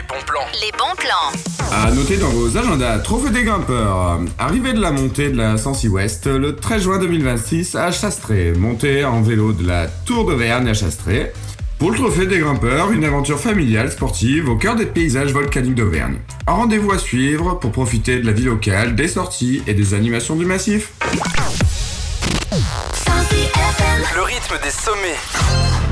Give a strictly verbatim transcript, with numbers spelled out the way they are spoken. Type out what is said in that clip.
bons plans. Les bons plans. À noter dans vos agendas, Trophée des grimpeurs. Arrivée de la montée de la Sancy Ouest le treize juin deux mille vingt-six à Chastré. Montée en vélo de la Tour d'Auvergne à Chastré. Pour le Trophée des grimpeurs, une aventure familiale sportive au cœur des paysages volcaniques d'Auvergne. Un rendez-vous à suivre pour profiter de la vie locale, des sorties et des animations du massif. Le rythme des sommets.